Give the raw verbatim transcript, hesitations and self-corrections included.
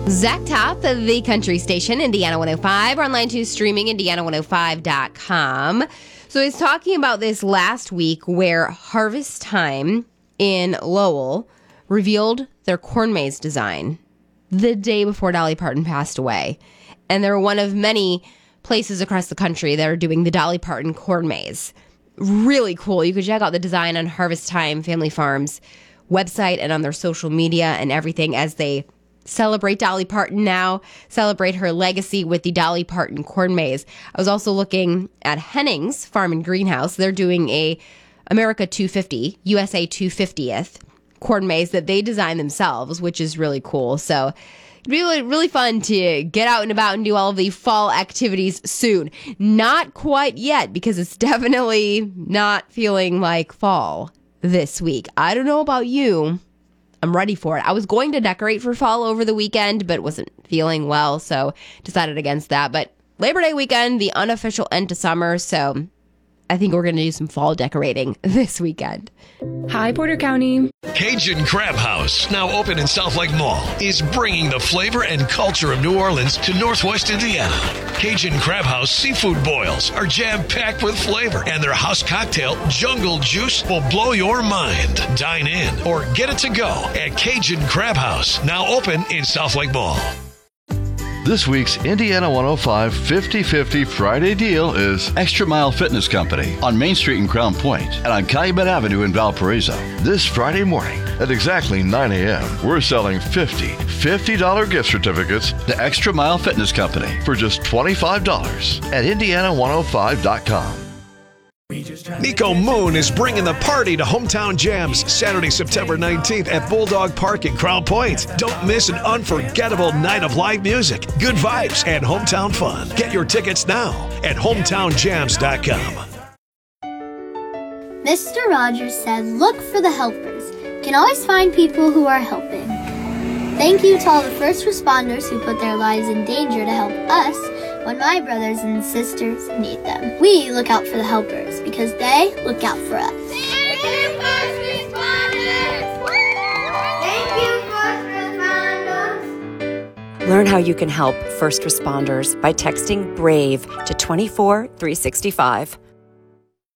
Zach Top of the country station, Indiana one oh five, or online to streaming, indiana one oh five dot com. So he's talking about this last week where Harvest Time in Lowell revealed their corn maze design the day before Dolly Parton passed away. And they're one of many places across the country that are doing the Dolly Parton corn maze. Really cool. You can check out the design on Harvest Time Family Farms website and on their social media and everything as they celebrate Dolly Parton now, celebrate her legacy with the Dolly Parton corn maze. I was also looking at Henning's Farm and Greenhouse. They're doing a America two fifty, U S A two fiftieth corn maze that they designed themselves, which is really cool. So really, really fun to get out and about and do all of the fall activities soon. Not quite yet, because it's definitely not feeling like fall this week. I don't know about you. I'm ready for it. I was going to decorate for fall over the weekend, but wasn't feeling well, so decided against that. But Labor Day weekend, the unofficial end to summer, so I think we're going to do some fall decorating this weekend. Hi, Porter County. Cajun Crab House, now open in South Lake Mall, is bringing the flavor and culture of New Orleans to Northwest Indiana. Cajun Crab House seafood boils are jam-packed with flavor, and their house cocktail, Jungle Juice, will blow your mind. Dine in or get it to go at Cajun Crab House, now open in South Lake Mall. This week's Indiana one oh five fifty-fifty Friday deal is Extra Mile Fitness Company on Main Street in Crown Point and on Calumet Avenue in Valparaiso. this Friday morning at exactly nine a.m. We're selling fifty fifty dollars gift certificates to Extra Mile Fitness Company for just twenty-five dollars at indiana one oh five dot com. Nico Moon is bringing the party to Hometown Jams Saturday, September nineteenth at Bulldog Park in Crown Point. Don't miss an unforgettable night of live music, good vibes, and hometown fun. Get your tickets now at hometown jams dot com. Mister Rogers said, look for the helpers. You can always find people who are helping. Thank you to all the first responders who put their lives in danger to help us when my brothers and sisters need them. We look out for the helpers because they look out for us. Thank you, first responders! Thank you, first responders! Learn how you can help first responders by texting BRAVE to two four three six five.